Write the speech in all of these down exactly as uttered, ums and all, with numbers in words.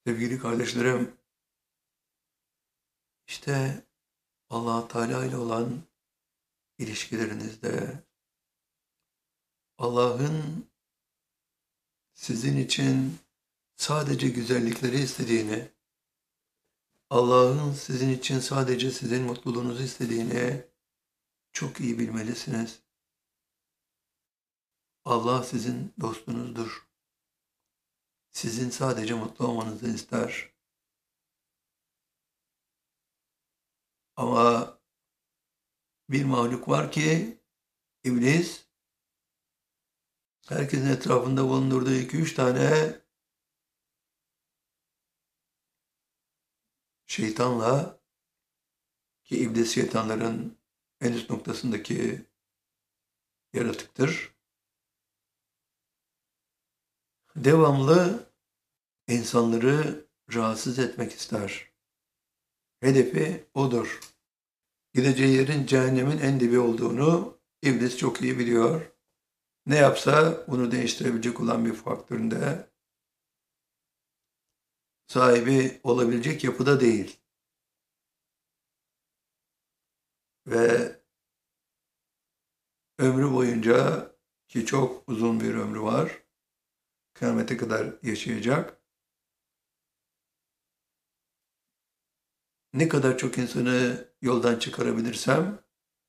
Sevgili kardeşlerim, işte Allah Teala ile olan ilişkilerinizde Allah'ın sizin için sadece güzellikleri istediğini, Allah'ın sizin için sadece sizin mutluluğunuzu istediğini çok iyi bilmelisiniz. Allah sizin dostunuzdur. Sizin sadece mutlu olmanızı ister. Ama bir mahluk var ki iblis, herkesin etrafında bulundurduğu iki üç tane şeytanla, ki iblis şeytanların en üst noktasındaki yaratıktır, devamlı insanları rahatsız etmek ister. Hedefi odur. Gideceği yerin cehennemin en dibi olduğunu iblis çok iyi biliyor. Ne yapsa bunu değiştirebilecek olan bir faktöründe sahibi olabilecek yapıda değil. Ve ömrü boyunca, ki çok uzun bir ömrü var, kıyamete kadar yaşayacak, ne kadar çok insanı yoldan çıkarabilirsem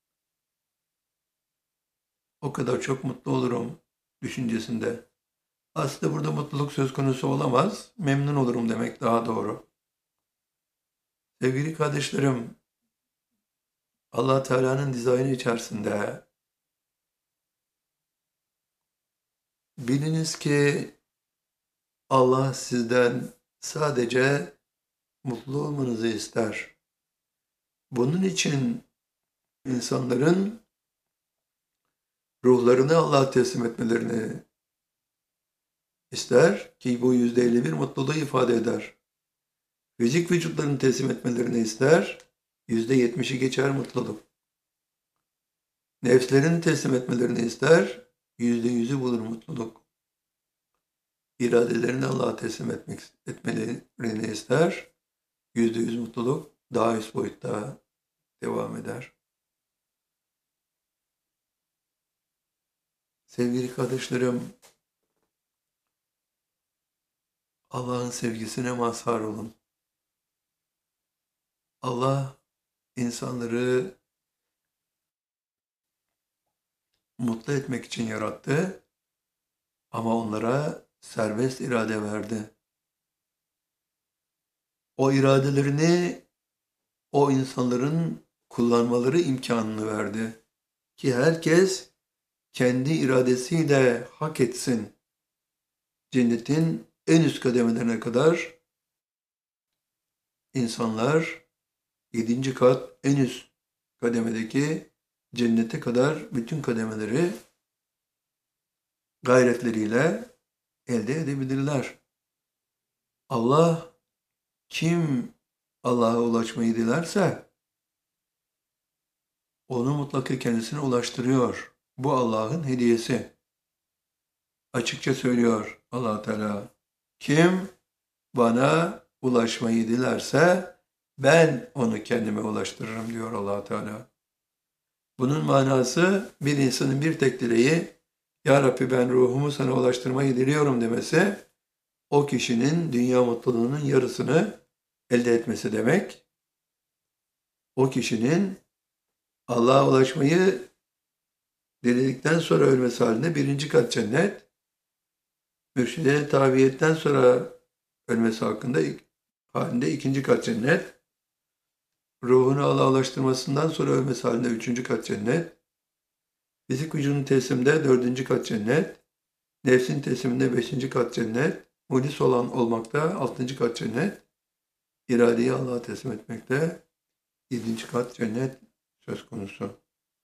o kadar çok mutlu olurum düşüncesinde. Aslında burada mutluluk söz konusu olamaz. Memnun olurum demek daha doğru. Sevgili kardeşlerim, Allah Teala'nın dizaynı içerisinde biliniz ki Allah sizden sadece mutlu olmanızı ister. Bunun için insanların ruhlarını Allah'a teslim etmelerini ister ki bu yüzde elli bir mutluluğu ifade eder. Fizik vücutlarını teslim etmelerini ister, yüzde yetmişi geçer mutluluk. Nefslerini teslim etmelerini ister, yüzde yüzü bulur mutluluk. İradelerini Allah'a teslim etmek, etmelerini ister, yüzde yüz mutluluk daha üst boyutta devam eder. Sevgili kardeşlerim, Allah'ın sevgisine mazhar olun. Allah insanları mutlu etmek için yarattı ama onlara serbest irade verdi. O iradelerini o insanların kullanmaları imkanını verdi ki herkes kendi iradesiyle hak etsin. Cennetin en üst kademelerine kadar insanlar yedinci kat en üst kademedeki cennete kadar bütün kademeleri gayretleriyle elde edebilirler. Allah kim Allah'a ulaşmayı dilerse onu mutlaka kendisine ulaştırıyor. Bu Allah'ın hediyesi. Açıkça söylüyor Allah Teala. Kim bana ulaşmayı dilerse ben onu kendime ulaştırırım diyor Allah Teala. Bunun manası bir insanın bir tek dileği, Ya Rabbi ben ruhumu sana ulaştırmayı diliyorum demesi, o kişinin dünya mutluluğunun yarısını elde etmesi demek. O kişinin Allah'a ulaşmayı diledikten sonra ölmesi halinde birinci kat cennet, mürşide tabiyetten sonra ölmesi hakkında halinde ikinci kat cennet, ruhunu Allah'a ulaştırmasından sonra ölmesi halinde üçüncü kat cennet, fizik vücudun tesliminde dördüncü kat cennet, nefsin tesliminde beşinci kat cennet, mulis olan olmakta altıncı kat cennet, iradeyi Allah'a teslim etmekte yedinci kat cennet söz konusu.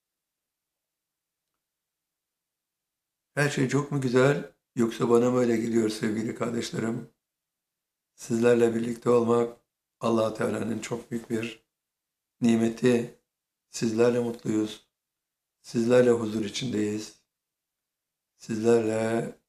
Her şey çok mu güzel yoksa bana mı öyle geliyor sevgili kardeşlerim? Sizlerle birlikte olmak Allah Teala'nın çok büyük bir nimeti. Sizlerle mutluyuz. Sizlerle huzur içindeyiz. Sizlerle